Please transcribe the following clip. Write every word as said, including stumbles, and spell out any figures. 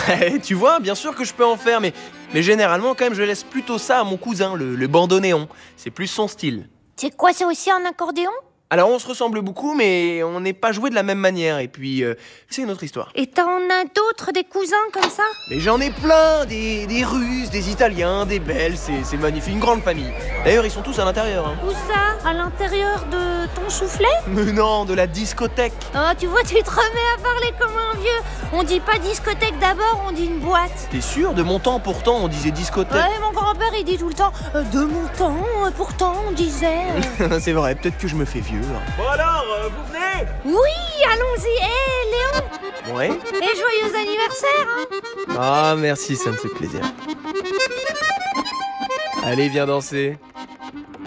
Tu vois, bien sûr que je peux en faire, mais, mais généralement, quand même, je laisse plutôt ça à mon cousin, le, le bandoneon. C'est plus son style. C'est quoi, c'est aussi un accordéon? Alors, on se ressemble beaucoup, mais on n'est pas joué de la même manière. Et puis, euh, c'est une autre histoire. Et t'en as d'autres, des cousins comme ça? Mais j'en ai plein, des, des Russes, des Italiens, des Belges, c'est c'est magnifique, une grande famille. D'ailleurs, ils sont tous à l'intérieur. Hein. Où ça? À l'intérieur de ton soufflet? Mais non, de la discothèque. Oh, tu vois, tu te remets à parler comme un vieux. On dit pas discothèque d'abord, on dit une boîte. T'es sûr? De mon temps, pourtant, on disait discothèque. Ouais, mon grand-père, il dit tout le temps euh, de mon temps, euh, pourtant, on disait... euh. C'est vrai, peut-être que je me fais vieux. Hein. Bon alors, euh, vous venez? Oui, allons-y. Hé, Léon. Ouais. Et joyeux anniversaire, hein. Ah, merci, ça me fait plaisir. Allez, viens danser.